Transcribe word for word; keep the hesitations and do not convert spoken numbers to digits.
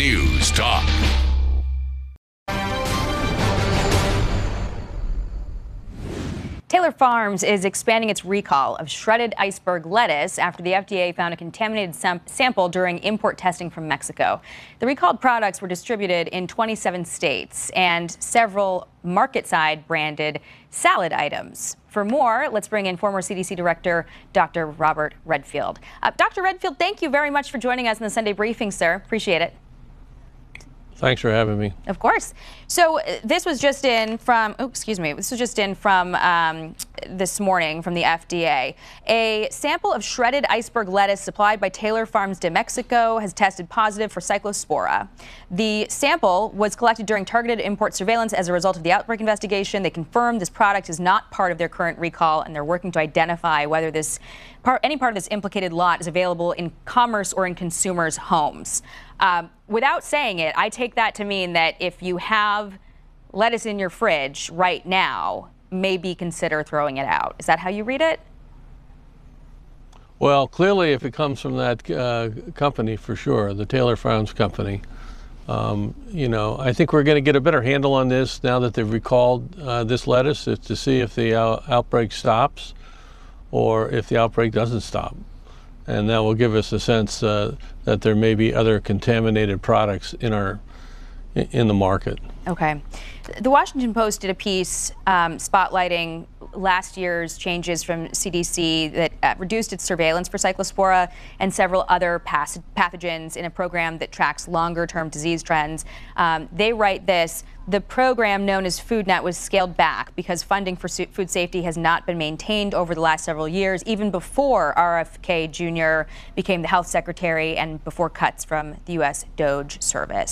News Talk. Taylor Farms is expanding its recall of shredded iceberg lettuce after the F D A found a contaminated sam- sample during import testing from Mexico. The recalled products were distributed in twenty-seven states and several market-side branded salad items. For more, let's bring in former C D C Director Doctor Robert Redfield. Uh, Doctor Redfield, thank you very much for joining us in the Sunday briefing, sir. Appreciate it. Thanks for having me. Of course. So uh, this was just in from, oh, excuse me, this was just in from um, this morning from the F D A. A sample of shredded iceberg lettuce supplied by Taylor Farms de Mexico has tested positive for Cyclospora. The sample was collected during targeted import surveillance as a result of the outbreak investigation. They confirmed this product is not part of their current recall, and they're working to identify whether this part, any part of this implicated lot is available in commerce or in consumers' homes. Um, without saying it, I take that to mean that if you have lettuce in your fridge right now, maybe consider throwing it out. Is that how you read it? Well, clearly, if it comes from that uh, company, for sure, the Taylor Farms company, um, you know, I think we're going to get a better handle on this now that they've recalled uh, this lettuce, is to see if the out- outbreak stops or if the outbreak doesn't stop. And that will give us a sense uh, that there may be other contaminated products in our in the market. Okay. The Washington Post did a piece um, spotlighting last year's changes from C D C that uh, reduced its surveillance for Cyclospora and several other pas- pathogens in a program that tracks longer-term disease trends. Um, they write this: the program known as FoodNet was scaled back because funding for su- food safety has not been maintained over the last several years, even before R F K Junior became the health secretary and before cuts from the U S D O J service.